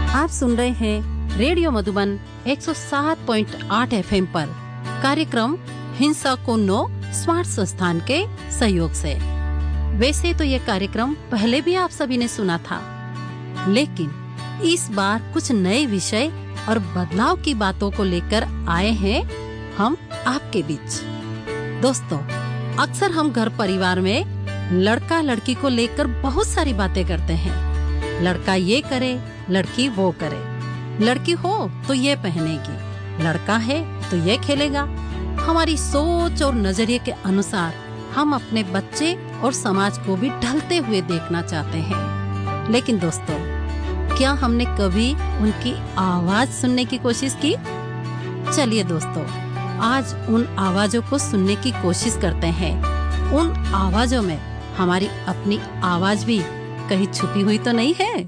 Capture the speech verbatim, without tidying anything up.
आप सुन रहे हैं रेडियो मधुबन एक सौ सात पॉइंट आठ एफएम पर कार्यक्रम हिंसा को नो स्मार्ट संस्थान के सहयोग से। वैसे तो ये कार्यक्रम पहले भी आप सभी ने सुना था, लेकिन इस बार कुछ नए विषय और बदलाव की बातों को लेकर आए हैं हम आपके बीच। दोस्तों, अक्सर हम घर परिवार में लड़का लड़की को लेकर बहुत सारी बातें करते हैं। लड़का ये करे, लड़की वो करे। लड़की हो तो ये पहनेगी, लड़का है तो ये खेलेगा। हमारी सोच और नजरिए के अनुसार हम अपने बच्चे और समाज को भी ढलते हुए देखना चाहते हैं। लेकिन दोस्तों, क्या हमने कभी उनकी आवाज सुनने की कोशिश की? चलिए दोस्तों, आज उन आवाजों को सुनने की कोशिश करते हैं। उन आवाजों में हमारी अपनी आवाज भी कहीं छुपी हुई तो नहीं है?